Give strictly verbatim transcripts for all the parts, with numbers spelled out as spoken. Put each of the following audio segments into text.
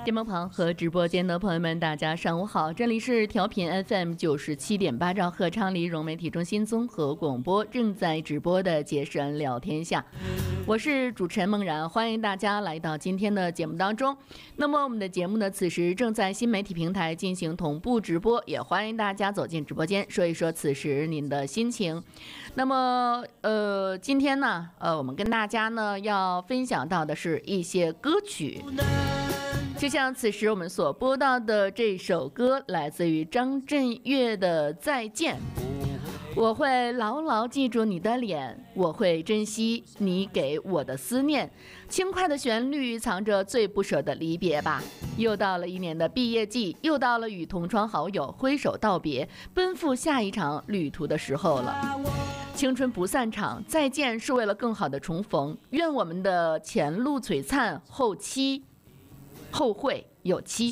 电波旁和直播间的朋友们，大家上午好，这里是调频 F M 九十七点八兆赫昌黎融媒体中心综合广播，正在直播的杰神聊天下，我是主持人梦然，欢迎大家来到今天的节目当中。那么我们的节目呢，此时正在新媒体平台进行同步直播，也欢迎大家走进直播间，说一说此时您的心情。那么呃，今天呢，呃，我们跟大家呢要分享到的是一些歌曲。就像此时我们所播到的这首歌，来自于张震岳的《再见》。我会牢牢记住你的脸，我会珍惜你给我的思念。轻快的旋律藏着最不舍的离别吧。又到了一年的毕业季，又到了与同窗好友挥手道别，奔赴下一场旅途的时候了。青春不散场，再见是为了更好的重逢。愿我们的前路璀璨，后期后会有期。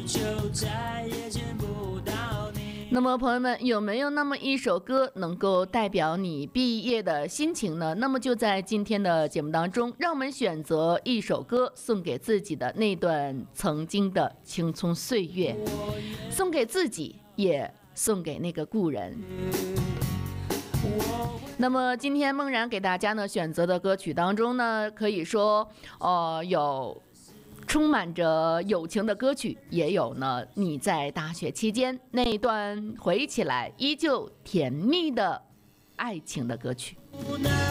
那么朋友们，有没有那么一首歌能够代表你毕业的心情呢？那么就在今天的节目当中，让我们选择一首歌送给自己的那段曾经的青葱岁月，送给自己，也送给那个故人。那么今天梦然给大家呢选择的歌曲当中呢，可以说呃有充满着友情的歌曲，也有呢你在大学期间那一段回忆起来依旧甜蜜的爱情的歌曲。